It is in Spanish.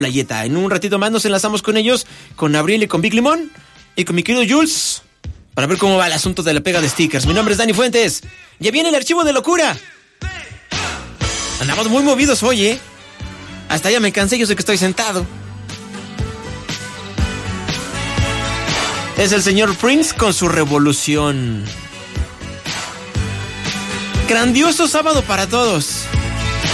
playeta. En un ratito más nos enlazamos con ellos, con Abril y con Big Limón y con mi querido Jules, para ver cómo va el asunto de la pega de stickers. Mi nombre es Dani Fuentes. Ya viene el archivo de locura. Andamos muy movidos hoy, ¿eh? Hasta ya me cansé, yo sé que estoy sentado. Es el señor Prince con su revolución. Grandioso sábado para todos.